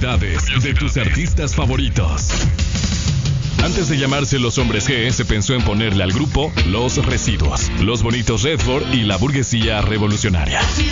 Curiosidades de tus artistas favoritos. Antes de llamarse Los Hombres G, se pensó en ponerle al grupo Los Residuos, Los Bonitos Redford y la Burguesía Revolucionaria.